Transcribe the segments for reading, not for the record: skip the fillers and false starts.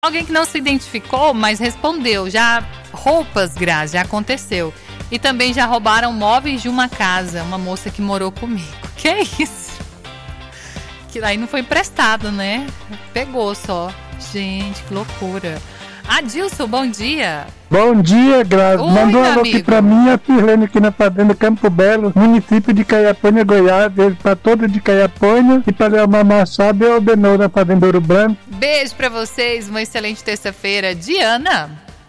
Alguém que não se identificou, mas respondeu. Já roupas, Grazi, já aconteceu. E também já roubaram móveis de uma casa. Uma moça que morou comigo. Que é isso? Que aí não foi emprestado, né? Pegou só. Gente, que loucura. Adilson, bom dia. Bom dia, Grazi. Mandou um alô aqui pra mim, a Firlene, aqui na Fazenda Campo Belo, município de Caiapônia, Goiás. Pra toda de Caiapônia e pra Leomar Machado e o Benô da Fazenda Ouro Branco. Beijo pra vocês, uma excelente terça-feira. Diana.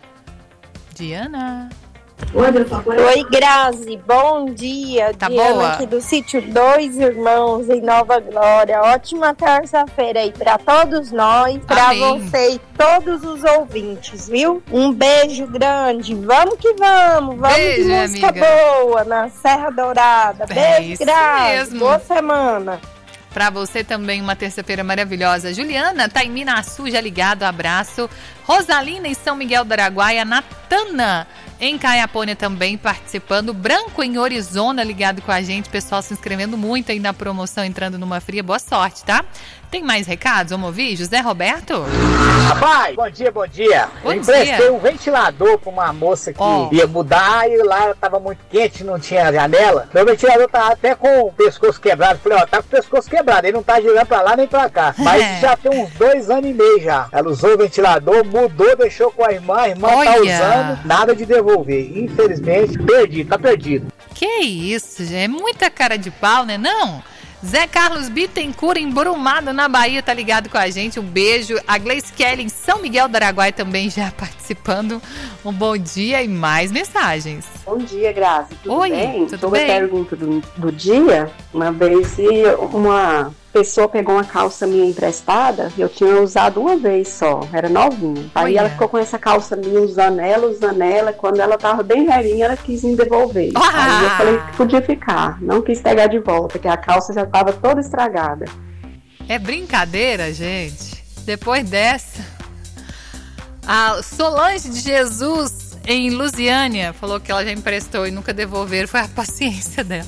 Oi, Grazi, bom dia. Tá Diana boa? aqui do sítio Dois Irmãos, em Nova Glória. Ótima terça-feira aí pra todos nós, pra Amém. você e todos os ouvintes, viu? Um beijo grande. Vamos que vamos. Vamos Beijo, de música amiga. boa na Serra Dourada. É Beijo, isso Grazi. mesmo. Boa semana. Pra você também uma terça-feira maravilhosa. Juliana tá em Minaçu, já ligado, abraço. Rosalina em São Miguel do Araguaia. Natana em Caiapônia também participando. Branco em Orizona ligado com a gente. Pessoal se inscrevendo muito aí na promoção, entrando numa fria. Boa sorte, tá? Tem mais recados? Vamos ouvir? José Roberto? Rapaz, bom dia. Bom Eu emprestei dia. um ventilador pra uma moça que Ó. ia mudar e lá tava muito quente, não tinha janela. Meu ventilador tava até com o pescoço quebrado. Falei, ó, tá com o pescoço quebrado, ele não tá girando pra lá nem pra cá. Mas já tem uns 2 anos e meio já. Ela usou o ventilador, mudou, deixou com a irmã tá Olha. usando, nada de devolver. Infelizmente, tá perdido. Que isso, gente? É muita cara de pau, né? Não? Zé Carlos Bittencourt, embrumado na Bahia, tá ligado com a gente. Um beijo. A Gleice Kelly em São Miguel do Araguaia também já participando. Um bom dia e mais mensagens. Bom dia, Grazi. Tudo Oi, bem? tudo Sobre bem? a pergunta do dia, uma vez uma pessoa pegou uma calça minha emprestada, eu tinha usado uma vez só, era novinha. Aí Olha. ela ficou com essa calça minha usando ela, quando ela tava bem velhinha, ela quis me devolver. Ah! Aí eu falei que podia ficar, não quis pegar de volta, que a calça já tava toda estragada. É brincadeira, gente. Depois dessa, a Solange de Jesus em Lusiânia falou que ela já emprestou e nunca devolveram. Foi a paciência dela.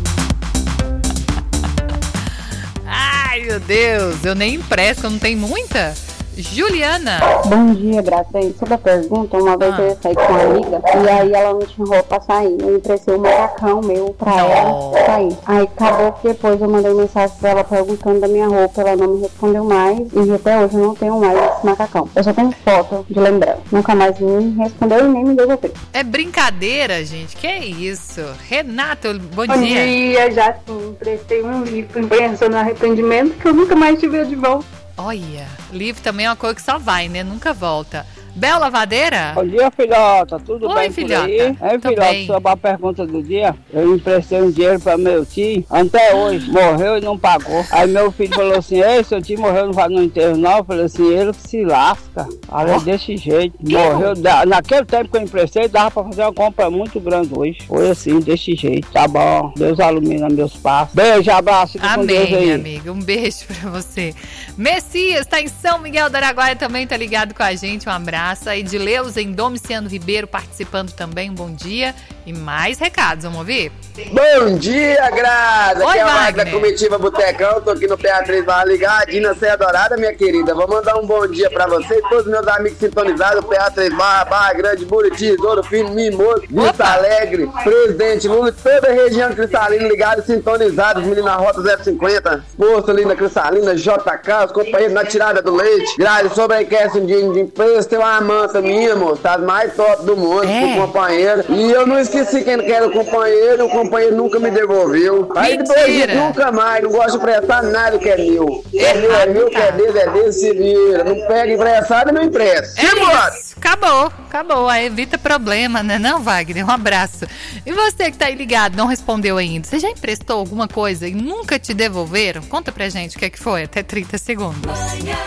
Ai, meu Deus, eu nem empresto, não tem muita. Juliana. Bom dia, Grazi. Sobre a pergunta, uma vez eu ia sair com uma amiga e aí ela não tinha roupa pra sair. Eu emprestei um macacão meu pra ela sair. Aí acabou que depois eu mandei mensagem pra ela perguntando da minha roupa, ela não me respondeu mais e até hoje eu não tenho mais esse macacão. Eu só tenho foto de lembrança. Nunca mais me respondeu e nem me devolveu. É brincadeira, gente. Que isso? Renato, bom Bom dia. dia, já sim, emprestei um livro Impressão no Arrependimento que eu nunca mais tive de volta. Olha, livro também é uma coisa que só vai, né? Nunca volta. Bel Lavadeira? Bom dia, filhota. Tudo Oi, bem filhota. por aí? Tô Filhota, bem. sobre a pergunta do dia, eu emprestei um dinheiro para meu tio, até hoje, morreu e não pagou. Aí meu filho falou assim, ei, seu tio morreu, não vai no enterro não. Eu falei assim, ele que se lasca. Olha, desse jeito. Morreu, naquele tempo que eu emprestei, dava para fazer uma compra muito grande hoje. Foi assim, desse jeito. Tá bom, Deus ilumina meus passos. Beijo, abraço, fica com Deus Amém, aí. amiga. Um beijo pra você. Messias tá em São Miguel do Araguaia também, tá ligado com a gente. Um abraço. A Edileus em Domiciano Ribeiro participando também. Um bom dia. E mais recados, vamos ouvir? Bom dia, Grazi! Oi, Aqui é o Mike da Wagner. Comitiva Botecão, tô aqui no PA3 Barra ligadinho na Serra Dourada, minha querida. Vou mandar um bom dia pra você e todos os meus amigos sintonizados, PA3 Barra Grande, Buriti, Douro Fino, Mimoso, Vista Alegre, Presidente Lula, toda a região cristalina ligada, sintonizada, os meninos na Rota 050, Posto ali na Cristalina, JK, os companheiros na tirada do leite. Grazi, sobre a questão de empresa, tem uma manta minha, moço, tá mais top do mundo, pro companheiro. E eu não esqueci quem era o companheiro nunca me devolveu. Aí depois disso, nunca mais, não gosto de emprestar nada que é meu. É meu, que é dele, se vira. Não pega emprestado e não empresta. Isso. Acabou. Aí evita problema, né? Não, Wagner? Um abraço. E você que tá aí ligado, não respondeu ainda. Você já emprestou alguma coisa e nunca te devolveram? Conta pra gente o que é que foi. Até 30 segundos. Manhã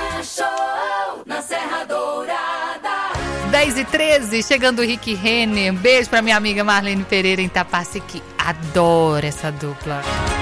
Show na Serra Dourada. 10h13, chegando o Rick Renner. Um beijo pra minha amiga Marlene Pereira em Tapaci, que adora essa dupla.